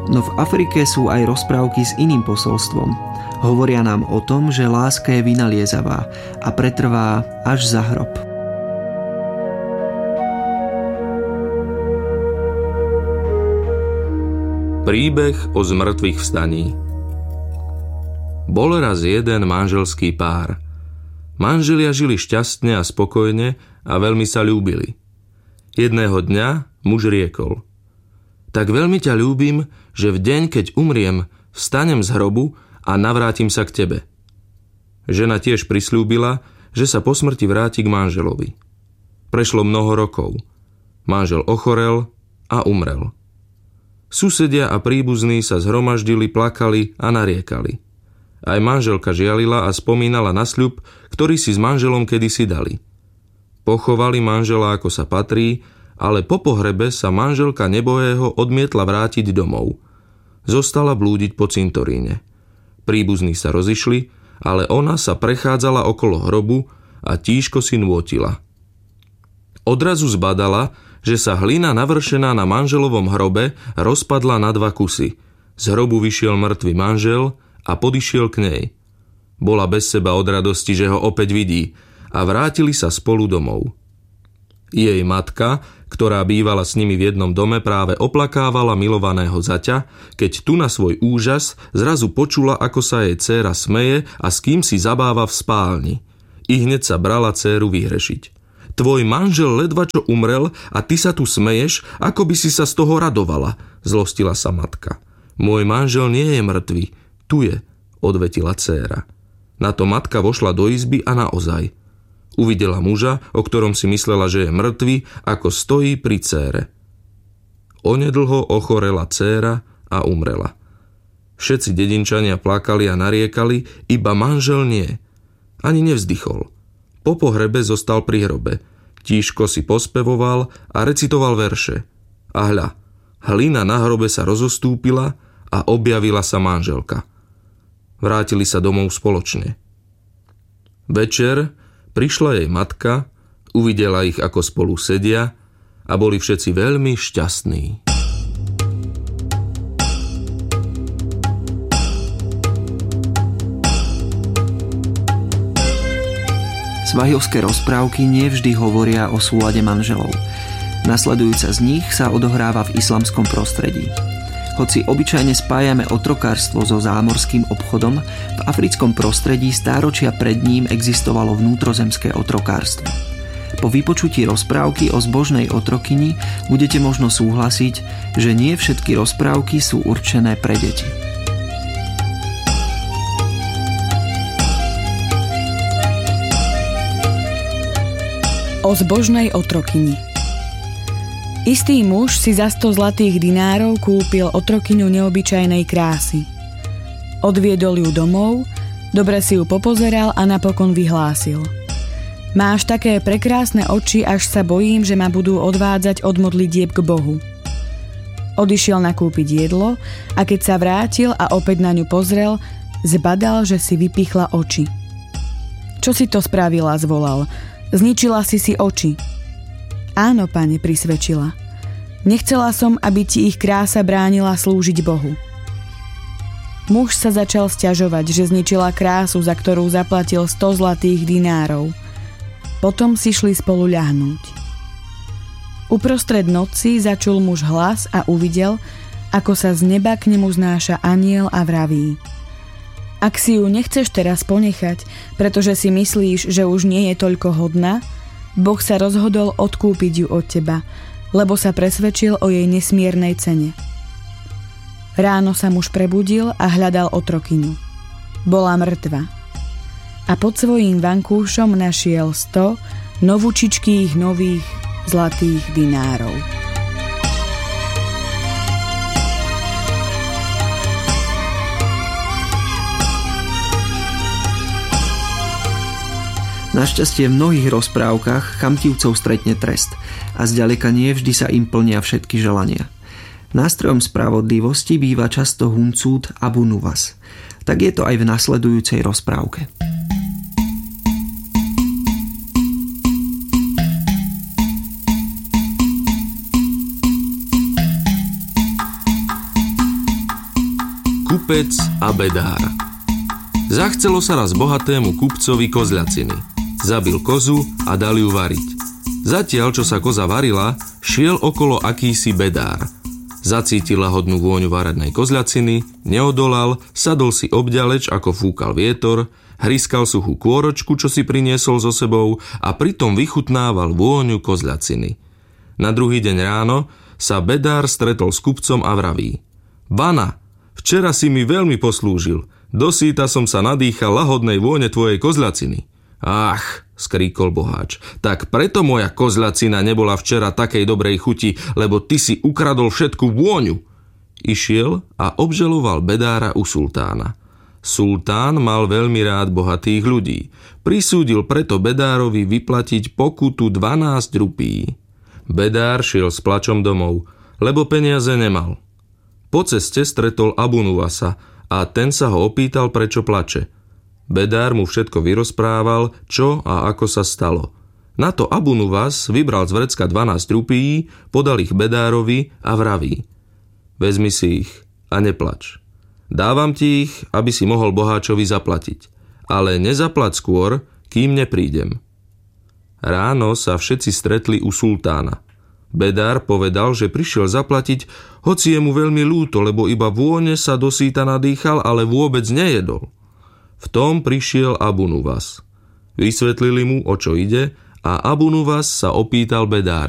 No v Afrike sú aj rozprávky s iným posolstvom. Hovoria nám o tom, že láska je vynaliezavá a pretrvá až za hrob. Príbeh o zmrtvých vstaní. Bol raz jeden manželský pár. Manželia žili šťastne a spokojne a veľmi sa ľúbili. Jedného dňa muž riekol: Tak veľmi ťa ľúbim, že v deň, keď umriem, vstanem z hrobu a navrátim sa k tebe. Žena tiež prisľúbila, že sa po smrti vráti k manželovi. Prešlo mnoho rokov. Manžel ochorel a umrel. Susedia a príbuzní sa zhromaždili, plakali a nariekali. Aj manželka žialila a spomínala na sľub, ktorý si s manželom kedysi dali. Pochovali manžela ako sa patrí, ale po pohrebe sa manželka nebohého odmietla vrátiť domov. Zostala blúdiť po cintoríne. Príbuzní sa rozišli, ale ona sa prechádzala okolo hrobu a tížko si nôtila. Odrazu zbadala, že sa hlina navršená na manželovom hrobe rozpadla na 2 kusy. Z hrobu vyšiel mŕtvy manžel a podišiel k nej. Bola bez seba od radosti, že ho opäť vidí, a vrátili sa spolu domov. Jej matka, ktorá bývala s nimi v jednom dome, práve oplakávala milovaného zaťa, keď tu na svoj úžas zrazu počula, ako sa jej dcéra smeje a s kým si zabáva v spálni. I hneď sa brala dcéru vyhrešiť. Tvoj manžel ledva čo umrel a ty sa tu smeješ, ako by si sa z toho radovala, zlostila sa matka. Môj manžel nie je mŕtvy, tu je, odvetila dcéra. Na to matka vošla do izby a naozaj. Uvidela muža, o ktorom si myslela, že je mŕtvy, ako stojí pri dcére. Onedlho ochorela dcéra a umrela. Všetci dedinčania plakali a nariekali, iba manžel nie. Ani nevzdychol. Po pohrebe zostal pri hrobe. Tížko si pospevoval a recitoval verše. A hľa, hlina na hrobe sa rozostúpila a objavila sa manželka. Vrátili sa domov spoločne. Večer prišla jej matka, uvidela ich, ako spolu sedia, a boli všetci veľmi šťastní. Svajovské rozprávky nevždy hovoria o súlade manželov. Nasledujúca z nich sa odohráva v islamskom prostredí. Hoci obyčajne spájame otrokárstvo so zámorským obchodom, v africkom prostredí stáročia pred ním existovalo vnútrozemské otrokárstvo. Po vypočutí rozprávky o zbožnej otrokyni budete možno súhlasiť, že nie všetky rozprávky sú určené pre deti. O zbožnej otrokyni. Istý muž si za 100 zlatých dinárov kúpil otrokyňu neobyčajnej krásy. Odviedol ju domov, dobre si ju popozeral a napokon vyhlásil: Máš také prekrásne oči, až sa bojím, že ma budú odvádzať od modlitieb k Bohu. Odišiel nakúpiť jedlo a keď sa vrátil a opäť na ňu pozrel, zbadal, že si vypichla oči. Čo si to spravila, zvolal. Zničila si oči. Áno, pane, prisvedčila. Nechcela som, aby ti ich krása bránila slúžiť Bohu. Muž sa začal sťažovať, že zničila krásu, za ktorú zaplatil 100 zlatých dinárov. Potom si šli spolu ľahnúť. Uprostred noci začul muž hlas a uvidel, ako sa z neba k nemu znáša anjel a vraví: Ak si ju nechceš teraz ponechať, pretože si myslíš, že už nie je toľko hodná, Boh sa rozhodol odkúpiť ju od teba, lebo sa presvedčil o jej nesmiernej cene. Ráno sa muž prebudil a hľadal otrokyňu. Bola mŕtva. A pod svojím vankúšom našiel 100 novúčičkých nových zlatých dinárov. Našťastie v mnohých rozprávkach chamtivcov stretne trest a zďaleka nie vždy sa im plnia všetky želania. Nástrojom spravodlivosti býva často Huncút Abu Nuwas. Tak je to aj v nasledujúcej rozprávke. kupec a bedár. Zachcelo sa raz bohatému kupcovi kozľaciny. Zabil kozu a dal ju variť. Zatiaľ, čo sa koza varila, šiel okolo akýsi bedár. Zacítil lahodnú vôňu varenej kozľaciny, neodolal, sadol si obďaleč, ako fúkal vietor, hryskal suchú kôročku, čo si priniesol so sebou a pritom vychutnával vôňu kozľaciny. Na druhý deň ráno sa bedár stretol s kupcom a vraví: Bana, včera si mi veľmi poslúžil. Dosýta som sa nadýchal lahodnej vône tvojej kozľaciny. Ach, skríkol boháč, tak preto moja kozľacina nebola včera takej dobrej chuti, lebo ty si ukradol všetku vôňu. Išiel a obžaloval bedára u sultána. Sultán mal veľmi rád bohatých ľudí. Prisúdil preto bedárovi vyplatiť pokutu 12 rupí. Bedár šiel s plačom domov, lebo peniaze nemal. Po ceste stretol Abu Nuwasa a ten sa ho opýtal, prečo plače. Bedár mu všetko vyrozprával, čo a ako sa stalo. Na to Abu Nuwas vybral z vrecka 12 rupí, podal ich bedárovi a vraví: Vezmi si ich a neplač. Dávam ti ich, aby si mohol boháčovi zaplatiť, ale nezaplať skôr, kým neprídem. Ráno sa všetci stretli u sultána. Bedár povedal, že prišiel zaplatiť, hoci je mu veľmi ľúto, lebo iba vône sa dosýta nadýchal, ale vôbec nejedol. V tom prišiel Abu Nuwas. Vysvetlili mu, o čo ide, a Abu Nuwas sa opýtal bedára: